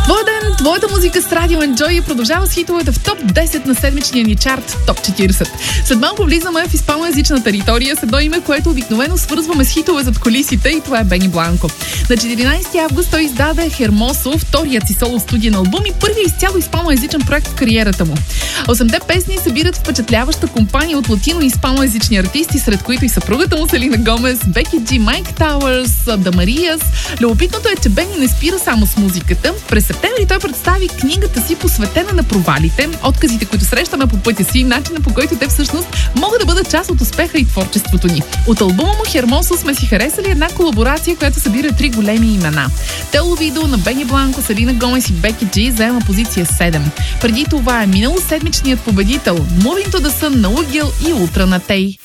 Твой ден, твоята музика с Радио Enjoy продължава с хитовете в топ 10 на седмичния ни чарт топ 40. След малко влизаме в испаноязична територия с едно име, което обикновено свързваме с хитове зад колисите, и това е Бени Бланко. На 14 август той издаде Хермосо, вторият си соло студиен албум и първият изцяло испаноязичен проект в кариерата му. 8-те песни събират впечатляваща компания от латино-испаноязични артисти, сред които и съпругата му Селина Гомес, Беки Джи, Майк Тауърс, Да Мариас. Любопитното е, че Бени не спира само с музиката. През септември той представи книгата си, посветена на провалите, отказите, които срещаме по пътя си, начина, по който те всъщност могат да бъдат част от успеха и творчеството ни. От албума му Хермосо сме си харесали една колаборация, която събира 3 големи имена. Тело видео на Бени Бланко, Селина Гомес и Беки Джи заема позиция 7. Преди това е минало седмичният победител Moving to the Sun на Угел и Ултра на Тей.